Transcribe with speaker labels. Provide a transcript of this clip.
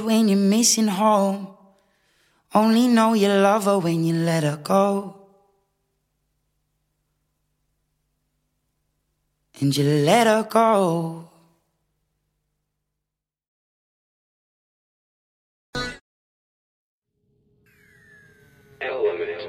Speaker 1: when you're missing home. Only know you love her when you let her go. And you let her go.
Speaker 2: Element.